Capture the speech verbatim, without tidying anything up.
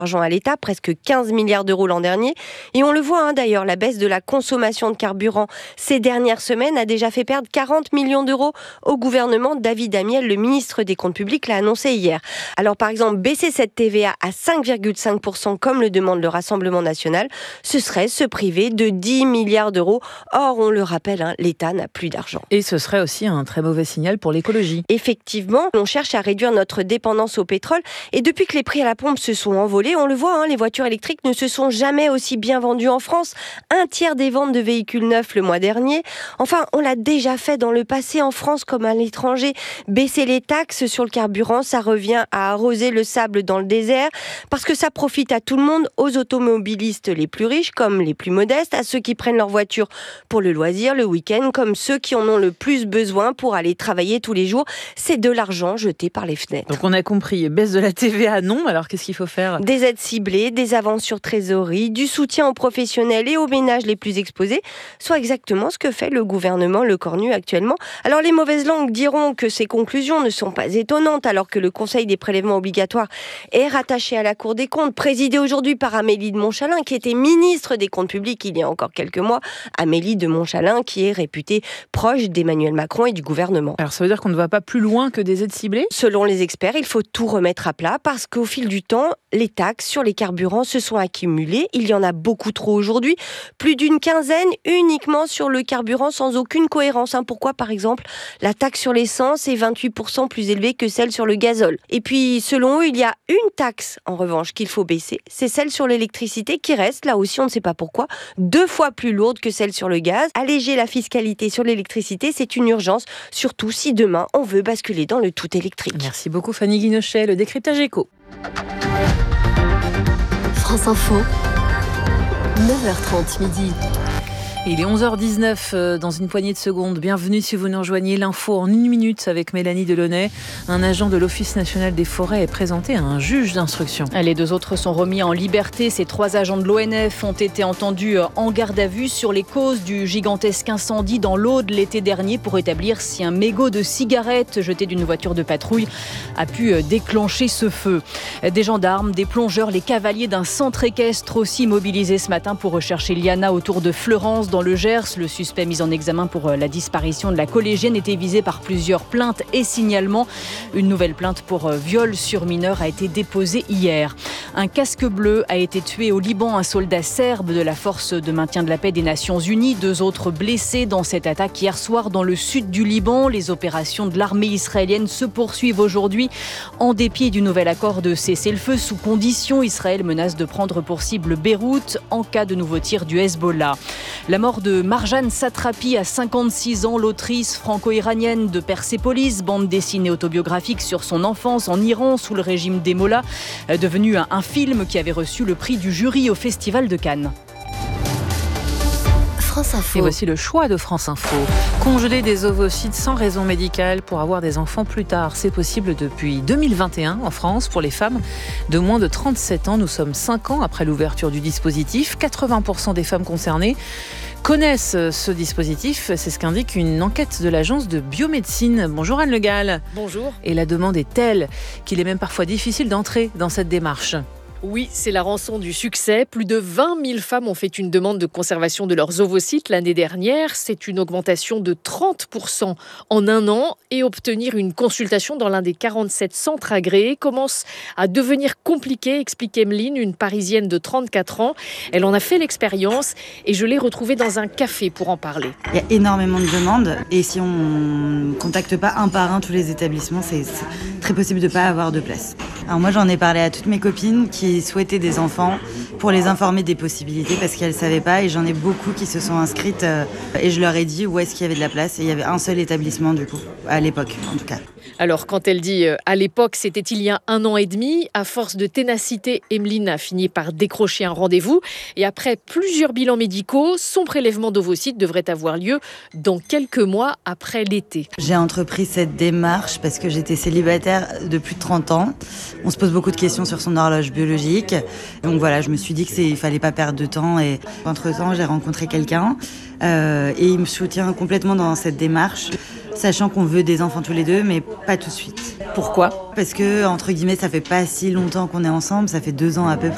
Argent à l'État, presque quinze milliards d'euros l'an dernier. Et on le voit hein, d'ailleurs, la baisse de la consommation de carburant ces dernières semaines a déjà fait perdre quarante millions d'euros au gouvernement. David Amiel, le ministre des Comptes publics, l'a annoncé hier. Alors par exemple, baisser cette T V A à cinq virgule cinq pour cent comme le demande le Rassemblement national, ce serait se priver de dix milliards d'euros. Or, on le rappelle, hein, l'État n'a plus d'argent. Et ce serait aussi un très mauvais signal pour l'écologie. Effectivement, on cherche à réduire notre dépendance au pétrole. Et depuis que les prix à la pompe se sont envolés, on le voit, hein, les voitures électriques ne se sont jamais aussi bien vendues en France. Un tiers des ventes de véhicules neufs le mois dernier. Enfin, on l'a déjà fait dans le passé en France comme à l'étranger. Baisser les taxes sur le carburant, ça revient à arroser le sable dans le désert parce que ça profite à tout le monde, aux automobilistes les plus riches comme les plus modestes, à ceux qui prennent leur voiture pour le loisir, le week-end, comme ceux qui en ont le plus besoin pour aller travailler tous les jours. C'est de l'argent jeté par les fenêtres. Donc on a compris, baisse de la T V A, non. Alors qu'est-ce qu'il faut faire ? Des aides ciblées, des avances sur trésorerie, du soutien aux professionnels et aux ménages les plus exposés, soit exactement ce que fait le gouvernement Le Cornu actuellement. Alors les mauvaises langues diront que ces conclusions ne sont pas étonnantes alors que le Conseil des prélèvements obligatoires est rattaché à la Cour des comptes, présidé aujourd'hui par Amélie de Montchalin qui était ministre des Comptes publics il y a encore quelques mois. Amélie de Montchalin qui est réputée proche d'Emmanuel Macron et du gouvernement. Alors ça veut dire qu'on ne va pas plus loin que des aides ciblées ? Selon les experts, il faut tout remettre à plat parce qu'au fil du temps, les taxes sur les carburants se sont accumulées. Il y en a beaucoup trop aujourd'hui. Plus d'une quinzaine uniquement sur le carburant sans aucune cohérence. Pourquoi, par exemple, la taxe sur l'essence est vingt-huit pour cent plus élevée que celle sur le gazole. Et puis, selon eux, il y a une taxe, en revanche, qu'il faut baisser. C'est celle sur l'électricité qui reste, là aussi, on ne sait pas pourquoi, deux fois plus lourde que celle sur le gaz. Alléger la fiscalité sur l'électricité, c'est une urgence, surtout si demain, on veut basculer dans le tout électrique. Merci beaucoup Fanny Guinochet, le décryptage éco. France Info, neuf heures trente midi. Il est onze heures dix-neuf dans une poignée de secondes. Bienvenue si vous nous rejoignez. L'info en une minute avec Mélanie Delaunay. Un agent de l'Office national des forêts est présenté à un juge d'instruction. Les deux autres sont remis en liberté. Ces trois agents de l'O N F ont été entendus en garde à vue sur les causes du gigantesque incendie dans l'Aude l'été dernier pour établir si un mégot de cigarette jeté d'une voiture de patrouille a pu déclencher ce feu. Des gendarmes, des plongeurs, les cavaliers d'un centre équestre aussi mobilisés ce matin pour rechercher Liana autour de Fleurance dans le Gers. Le suspect mis en examen pour la disparition de la collégienne était visé par plusieurs plaintes et signalements. Une nouvelle plainte pour viol sur mineur a été déposée hier. Un casque bleu a été tué au Liban, un soldat serbe de la force de maintien de la paix des Nations Unies. Deux autres blessés dans cette attaque hier soir dans le sud du Liban. Les opérations de l'armée israélienne se poursuivent aujourd'hui. En dépit du nouvel accord de cessez-le-feu sous condition, Israël menace de prendre pour cible Beyrouth en cas de nouveaux tirs du Hezbollah. La mort de Marjane Satrapi à cinquante-six ans, l'autrice franco-iranienne de Persépolis, bande dessinée autobiographique sur son enfance en Iran sous le régime des Mollahs, devenu un, un film qui avait reçu le prix du jury au Festival de Cannes. France Info. Et voici le choix de France Info. Congeler des ovocytes sans raison médicale pour avoir des enfants plus tard. C'est possible depuis deux mille vingt et un en France pour les femmes de moins de trente-sept ans. Nous sommes cinq ans après l'ouverture du dispositif. quatre-vingts pour cent des femmes concernées connaissent ce dispositif. C'est ce qu'indique une enquête de l'agence de biomédecine. Bonjour Anne Le Gall. Bonjour. Et la demande est telle qu'il est même parfois difficile d'entrer dans cette démarche. Oui, c'est la rançon du succès. Plus de vingt mille femmes ont fait une demande de conservation de leurs ovocytes l'année dernière. C'est une augmentation de trente pour cent en un an. Et obtenir une consultation dans l'un des quarante-sept centres agréés commence à devenir compliqué, explique Emeline, une Parisienne de trente-quatre ans. Elle en a fait l'expérience et je l'ai retrouvée dans un café pour en parler. Il y a énormément de demandes et si on ne contacte pas un par un tous les établissements, c'est, c'est très possible de ne pas avoir de place. Alors moi, j'en ai parlé à toutes mes copines qui souhaitaient des enfants pour les informer des possibilités parce qu'elles ne savaient pas et j'en ai beaucoup qui se sont inscrites euh, et je leur ai dit où est-ce qu'il y avait de la place et il y avait un seul établissement du coup, à l'époque en tout cas. Alors quand elle dit euh, à l'époque, c'était il y a un an et demi, à force de ténacité, Emeline a fini par décrocher un rendez-vous et après plusieurs bilans médicaux, son prélèvement d'ovocytes devrait avoir lieu dans quelques mois après l'été. J'ai entrepris cette démarche parce que j'étais célibataire de plus de trente ans. On se pose beaucoup de questions sur son horloge biologique. Donc voilà, je me suis dit qu'il ne fallait pas perdre de temps et entre-temps, j'ai rencontré quelqu'un euh, et il me soutient complètement dans cette démarche. Sachant qu'on veut des enfants tous les deux, mais pas tout de suite. Pourquoi ? Parce que, entre guillemets, ça fait pas si longtemps qu'on est ensemble, ça fait deux ans à peu